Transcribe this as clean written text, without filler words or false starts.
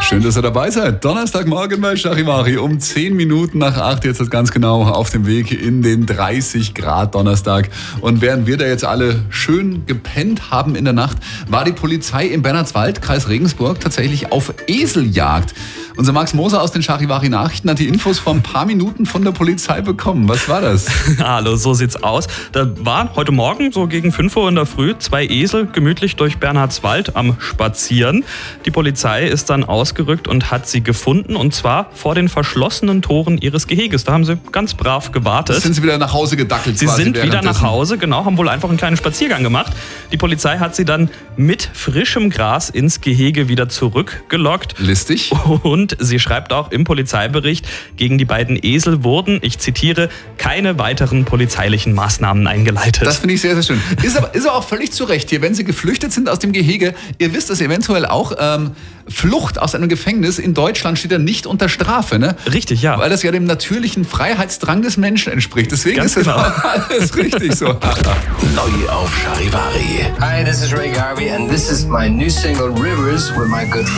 Schön, dass ihr dabei seid. Donnerstagmorgen bei Charivari um 10 Minuten nach 8. Jetzt ist ganz genau auf dem Weg in den 30 Grad Donnerstag. Und während wir da jetzt alle schön gepennt haben in der Nacht, war die Polizei im Bernhardswald, Kreis Regensburg, tatsächlich auf Eseljagd. Unser Max Moser aus den Charivari Nachrichten hat die Infos vor ein paar Minuten von der Polizei bekommen. Was war das? Hallo, so sieht's aus. Da waren heute Morgen so gegen 5 Uhr in der Früh 2 Esel gemütlich durch Bernhardswald am Spazieren. Die Polizei ist dann ausgerückt und hat sie gefunden, und zwar vor den verschlossenen Toren ihres Geheges. Da haben sie ganz brav gewartet. Sind sie wieder nach Hause gedackelt? Sie sind wieder nach Hause, genau, haben wohl einfach einen kleinen Spaziergang gemacht. Die Polizei hat sie dann mit frischem Gras ins Gehege wieder zurückgelockt. Listig. Und sie schreibt auch im Polizeibericht, gegen die beiden Esel wurden, ich zitiere, keine weiteren polizeilichen Maßnahmen eingeleitet. Das finde ich sehr, sehr schön. Ist aber auch völlig zu Recht hier, wenn sie geflüchtet sind aus dem Gehege. Ihr wisst es eventuell auch, Flucht aus einem Gefängnis in Deutschland steht ja nicht unter Strafe, ne? Richtig, ja. Weil das ja dem natürlichen Freiheitsdrang des Menschen entspricht. Deswegen Ganz ist das genau. auch alles richtig so. Neu auf Charivari. Hi, this is Ray Garvey, and this is my new single Rivers with my good friend